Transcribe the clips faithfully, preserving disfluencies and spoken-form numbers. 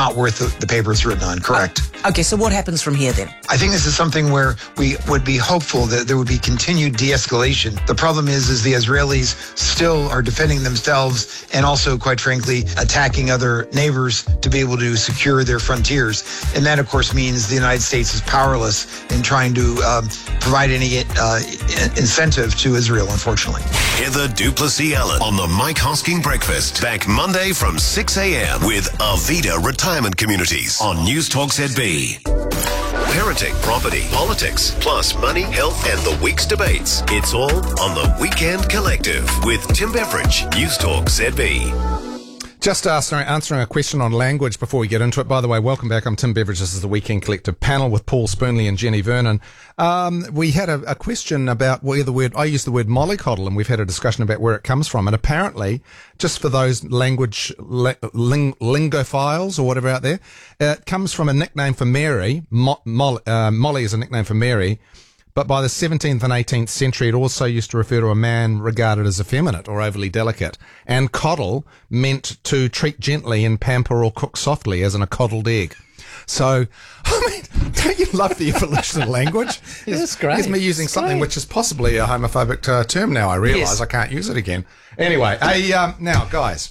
not worth the, the paper it's written on. Correct. Uh, okay, so what happens from here then? I think this is something where we would be hopeful that there would be continued de-escalation. The problem is, is the Israelis still are defending themselves and also, quite frankly, attacking other neighbors to be able to secure their frontiers. And that, of course, means the United States is powerless in trying to um, provide any uh, incentive to Israel, unfortunately. Heather du Plessis-Allen on the Mike Hosking Breakfast. Back Monday from six a.m. with Arvida Retirement Communities on News Talk Z B. Parenting, property, politics, plus money, health, and the week's debates. It's all on the Weekend Collective with Tim Beveridge, News Talk Z B. Just answering, answering a question on language before we get into it. By the way, welcome back. I'm Tim Beveridge. This is the Weekend Collective panel with Paul Spoonley and Jenny Vernon. Um, we had a, a question about where the word, I used the word mollycoddle, and we've had a discussion about where it comes from. And apparently, just for those language ling, lingophiles or whatever out there, it comes from a nickname for Mary. Mo, Molly, uh, Molly is a nickname for Mary. But by the seventeenth and eighteenth century, it also used to refer to a man regarded as effeminate or overly delicate. And coddle meant to treat gently and pamper or cook softly, as in a coddled egg. So, I mean, don't you love the evolution of language? It's great. Here's me using it's something great. which is possibly a homophobic uh, term now. I realise Yes. I can't use it again. Anyway, a, um, now, guys.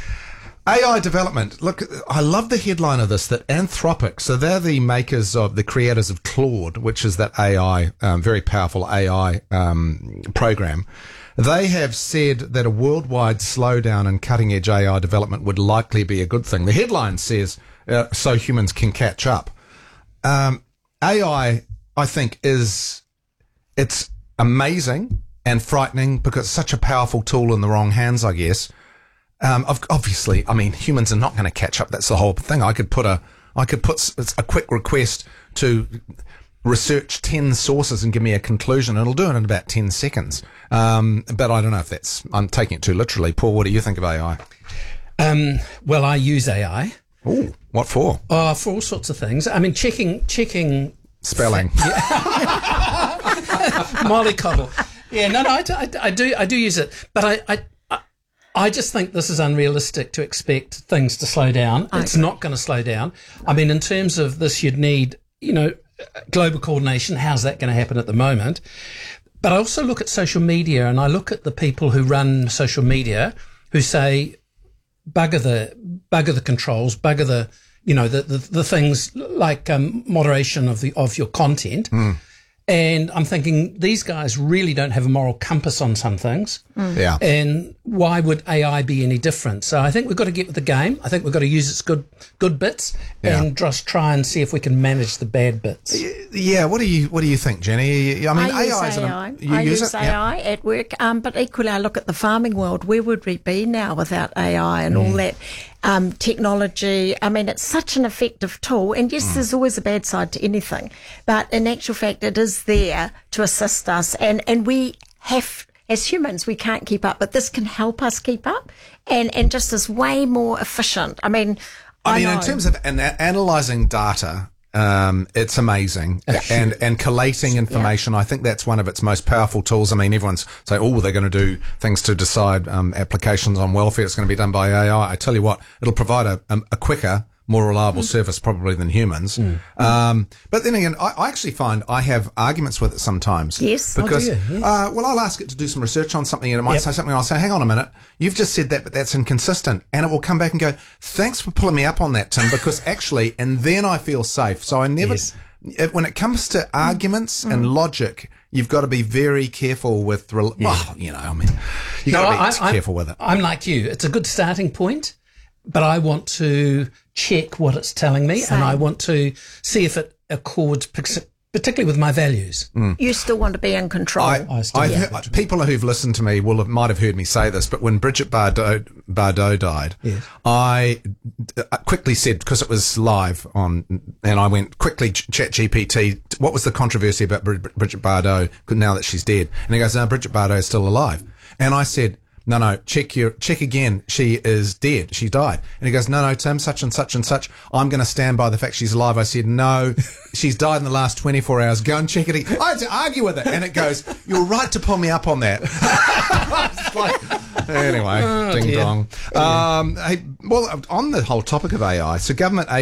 A I development. Look, I love the headline of this, that Anthropic, so they're the makers of, the creators of Claude, which is that A I, um, very powerful A I um, program. They have said that a worldwide slowdown in cutting-edge A I development would likely be a good thing. The headline says, uh, so humans can catch up. Um, A I, I think, is, it's amazing and frightening because it's such a powerful tool in the wrong hands, I guess. Um, obviously, I mean, humans are not going to catch up. That's the whole thing. I could put a, I could put a quick request to research ten sources and give me a conclusion. It'll do it in about ten seconds. Um, but I don't know if that's, I'm taking it too literally. Paul, what do you think of A I? Um, well, I use A I. Oh, what for? Uh, for all sorts of things. I mean, checking, checking. Spelling. Mollycoddle. Yeah, no, no, I, I, I do, I do use it, but I, I, I just think this is unrealistic to expect things to slow down. I it's agree. not going to slow down. I mean, in terms of this, you'd need, you know, global coordination. How's that going to happen at the moment? But I also look at social media, and I look at the people who run social media who say, bugger the, bugger the controls, bugger the, you know, the, the, the things like um, moderation of the, of your content. Mm. And I'm thinking these guys really don't have a moral compass on some things. Mm. Yeah. And why would A I be any different? So I think we've got to get with the game. I think we've got to use its good good bits Yeah. and just try and see if we can manage the bad bits. Yeah. What do you What do you think, Jenny? I mean, I use A I is A an- I. you I use, use it? A I Yep. at work, um, but equally I look at the farming world. Where would we be now without A I and all that um, technology? I mean, it's such an effective tool, and yes, there's always a bad side to anything, but in actual fact, it is there to assist us, and, and we have, as humans, we can't keep up, but this can help us keep up, and, and just is way more efficient. I mean, I, I mean, know. in terms of an, analysing data, um, it's amazing. and and collating information, I think that's one of its most powerful tools. I mean, everyone's saying, oh, they're going to do things to decide um, applications on welfare. It's going to be done by A I. I tell you what, it'll provide a, a, a quicker, more reliable mm. service probably than humans. Mm. Um, but then again, I, I actually find I have arguments with it sometimes. Yes. Because, Oh, do you? Yes. uh, well, I'll ask it to do some research on something and it might Yep. say something and I'll say, hang on a minute, you've just said that, but that's inconsistent. And it will come back and go, thanks for pulling me up on that, Tim, because actually, and then I feel safe. So I never, Yes. if, when it comes to arguments mm. and logic, you've got to be very careful with, rel- Yeah. well, you know, I mean, you've No, got to be I- I'm- careful with it. I'm like you. It's a good starting point, but I want to check what it's telling me, Same. and I want to see if it accords, particularly with my values. You still want to be in control. I, I still I've do. heard, people who've listened to me will have, might have heard me say this, but when Bridget Bardot, Bardot died, Yes. I d- quickly said, because it was live on, and I went quickly ch- chat G P T, what was the controversy about Brid- Bridget Bardot now that she's dead? And he goes, no, Bridget Bardot is still alive. And I said, no, no, check your, check again. She is dead. She died. And he goes, no, no, Tim, such and such and such. I'm going to stand by the fact she's alive. I said, no, she's died in the last twenty-four hours. Go and check it again. I had to argue with it. And it goes, you're right to pull me up on that. It's like, anyway, Oh, ding dear. dong. Um, hey, well, on the whole topic of A I, so government